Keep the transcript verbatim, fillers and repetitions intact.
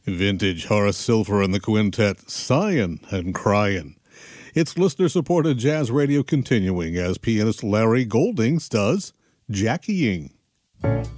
Vintage Horace Silver and the quintet, Sighing and Crying. It's listener-supported jazz radio continuing as pianist Larry Goldings does Jackieing.